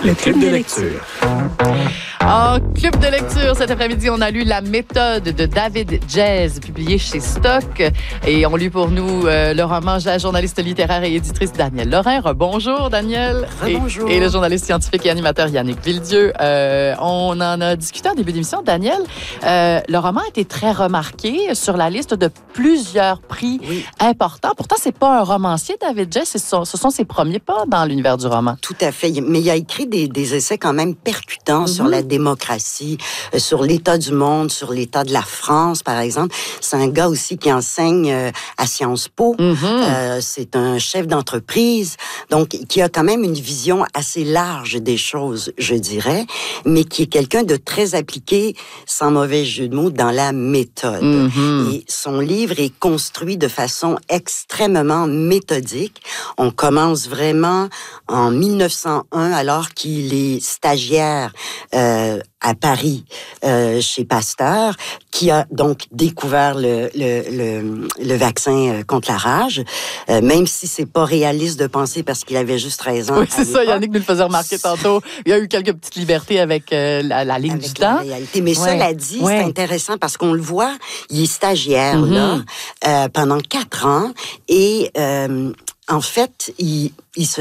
Le club de lecture. En club de lecture, cet après-midi, on a lu La méthode de David Jazz, publié chez Stock. Et on lit pour nous le roman de la journaliste littéraire et éditrice Danielle Lorrain. Bonjour, Danielle. Bonjour. Et le journaliste scientifique et animateur Yannick Villedieu. On en a discuté en début d'émission, Danielle. Le roman a été très remarqué sur la liste de plusieurs prix importants. Pourtant, c'est pas un romancier, David Jazz. Ce sont ses premiers pas dans l'univers du roman. Tout à fait. Mais il a écrit des essais quand même percutants sur la démocratie, sur l'état du monde, sur l'état de la France, par exemple. C'est un gars aussi qui enseigne à Sciences Po. C'est un chef d'entreprise, donc qui a quand même une vision assez large des choses, je dirais, mais qui est quelqu'un de très appliqué, sans mauvais jeu de mots, dans la méthode. Et son livre est construit de façon extrêmement méthodique. On commence vraiment en 1901, alors qu'il est stagiaire à Paris, chez Pasteur, qui a donc découvert le vaccin contre la rage, même si c'est pas réaliste de penser parce qu'il avait juste 13 ans. Oui, c'est ça, Yannick nous le faisait remarquer tantôt. Il y a eu quelques petites libertés avec la ligne du temps. Réalité. Mais cela dit, c'est intéressant parce qu'on le voit, il est stagiaire là, pendant 4 ans et en fait, il se